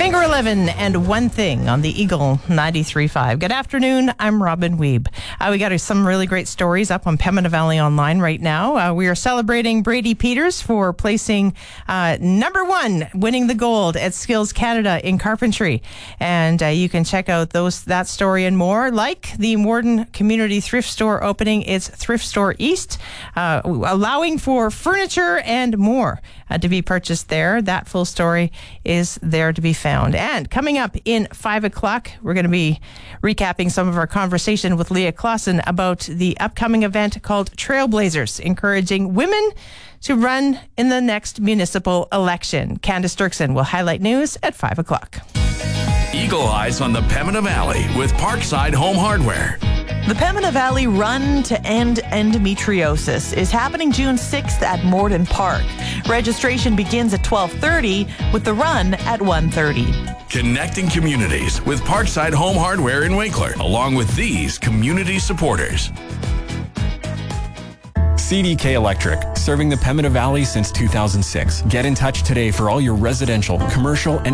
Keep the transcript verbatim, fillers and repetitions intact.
Bangor eleven and One Thing on the Eagle ninety-three point five. Good afternoon. I'm Robin Weeb. Uh, we got some really great stories up on Pembina Valley Online right now. Uh, we are celebrating Brady Peters for placing uh, number one, winning the gold at Skills Canada in carpentry. And uh, you can check out those that story and more, like the Morden Community Thrift Store opening its Thrift Store East, uh, allowing for furniture and more uh, to be purchased there. That full story is there to be found. And coming up in five o'clock, we're going to be recapping some of our conversation with Leah Clausen about the upcoming event called Trailblazers, encouraging women to run in the next municipal election. Candace Dirksen will highlight news at five o'clock. Eagle Eyes on the Pembina Valley with Parkside Home Hardware. The Pembina Valley Run to End Endometriosis is happening June sixth at Morden Park. Registration begins at twelve thirty with the run at one thirty. Connecting communities with Parkside Home Hardware in Winkler, along with these community supporters. C D K Electric, serving the Pembina Valley since two thousand six. Get in touch today for all your residential, commercial, and